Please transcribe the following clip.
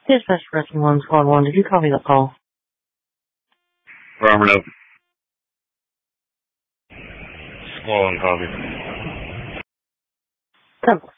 Dispatch pressing 1, squad 1. Did you copy the call? Affirmative. Squad 1 copy. Come.